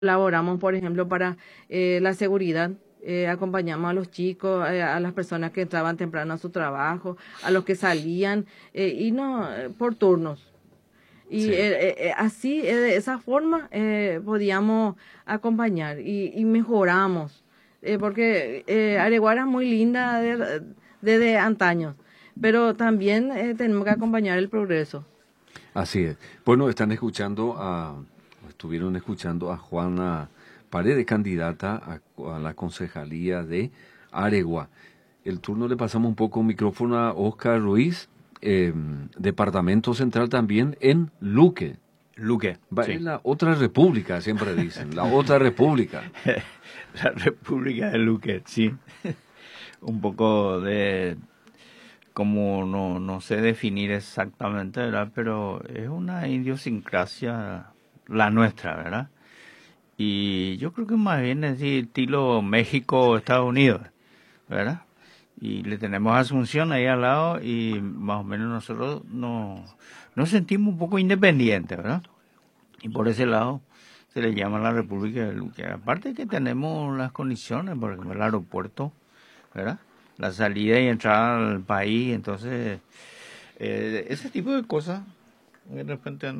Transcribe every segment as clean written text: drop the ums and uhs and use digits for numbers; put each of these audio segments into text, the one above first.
Colaboramos, por ejemplo, para la seguridad. Acompañamos a los chicos, a las personas que entraban temprano a su trabajo, a los que salían, y no por turnos. Y Sí, así, de esa forma, podíamos acompañar y mejoramos. Porque Areguara es muy linda desde antaños, pero también tenemos que acompañar el progreso. así es. Bueno, estuvieron escuchando a Juana Paredes, candidata a la concejalía de Aregua. El turno le pasamos un poco micrófono a Oscar Ruiz, departamento central también en Luque. Luque, Va, sí. es la otra república, siempre dicen, la otra república. La República de Luque, sí. Un poco de, como no sé definir exactamente, ¿verdad? Pero es una idiosincrasia la nuestra, ¿verdad? Y yo creo que más bien es de estilo México, Estados Unidos, ¿verdad? Y le tenemos a Asunción ahí al lado y más o menos nosotros nos sentimos un poco independientes, ¿verdad? Y por ese lado se le llama la República de Luque. Aparte que tenemos las condiciones, por ejemplo, el aeropuerto, ¿verdad? La salida y entrada al país, entonces, ese tipo de cosas, de repente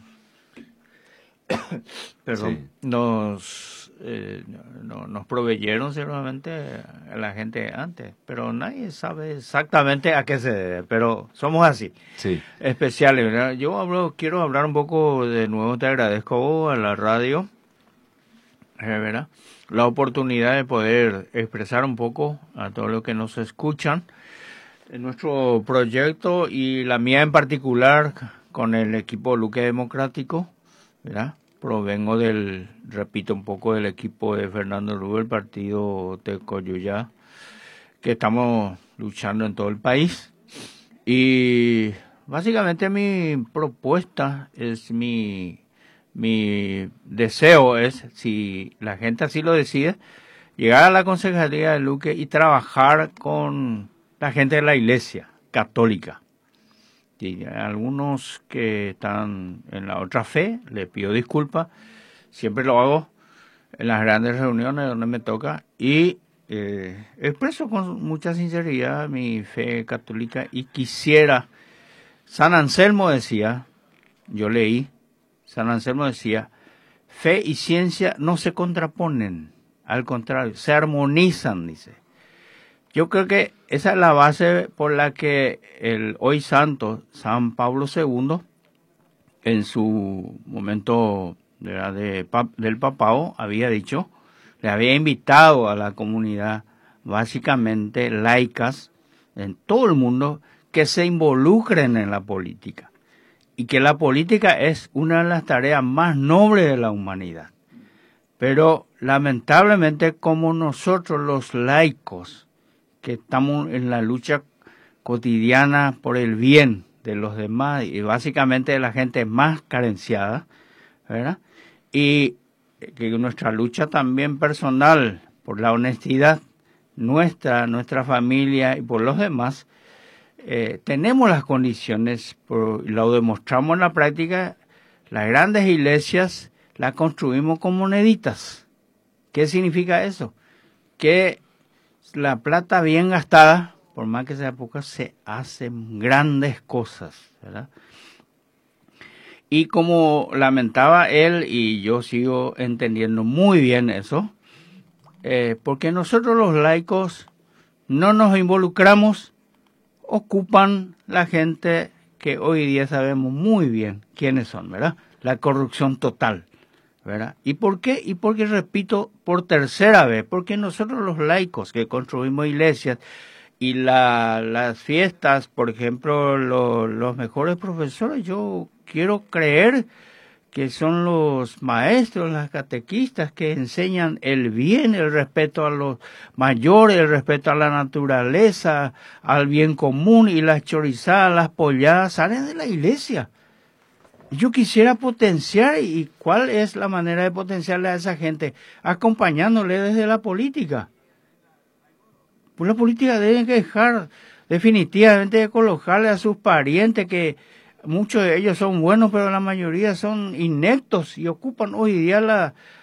perdón, Sí. nos proveyeron seguramente a la gente antes, pero nadie sabe exactamente a qué se debe, pero somos así, Sí. especiales, ¿verdad? Quiero hablar un poco de nuevo, te agradezco a la radio, ¿verdad? La oportunidad de poder expresar un poco a todos los que nos escuchan en nuestro proyecto y la mía en particular con el equipo Luque Democrático, ¿verdad? Provengo repito un poco, del equipo de Fernando Rubio, el partido Tecoyuyá, que estamos luchando en todo el país. Y básicamente mi propuesta es mi deseo es, si la gente así lo decide, llegar a la Concejalía de Luque y trabajar con la gente de la Iglesia Católica. Y algunos que están en la otra fe, les pido disculpas, siempre lo hago en las grandes reuniones donde me toca y expreso con mucha sinceridad mi fe católica y quisiera, San Anselmo decía, yo leí, San Anselmo decía, fe y ciencia no se contraponen, al contrario, se armonizan, dice. Yo creo que esa es la base por la que el hoy santo San Pablo II, en su momento del papado, había dicho, le había invitado a la comunidad, básicamente laicas, en todo el mundo, que se involucren en la política. Y que la política es una de las tareas más nobles de la humanidad. Pero lamentablemente, como nosotros los laicos, que estamos en la lucha cotidiana por el bien de los demás y básicamente de la gente más carenciada, ¿verdad? Y que nuestra lucha también personal por la honestidad nuestra familia y por los demás, tenemos las condiciones, lo demostramos en la práctica, las grandes iglesias las construimos con moneditas. ¿Qué significa eso? Que la plata bien gastada, por más que sea poca, se hacen grandes cosas, ¿verdad? Y como lamentaba él, y yo sigo entendiendo muy bien eso, porque nosotros los laicos no nos involucramos, ocupan la gente que hoy día sabemos muy bien quiénes son, ¿verdad? La corrupción total, ¿verdad? ¿Y por qué? Y porque, repito, por tercera vez, porque nosotros los laicos que construimos iglesias y las fiestas, por ejemplo, los mejores profesores, yo quiero creer que son los maestros, las catequistas que enseñan el bien, el respeto a los mayores, el respeto a la naturaleza, al bien común, y las chorizadas, las polladas salen de la iglesia. Yo quisiera potenciar, ¿y cuál es la manera de potenciarle a esa gente? Acompañándole desde la política. Pues la política debe dejar definitivamente de colocarle a sus parientes, que muchos de ellos son buenos, pero la mayoría son ineptos y ocupan hoy día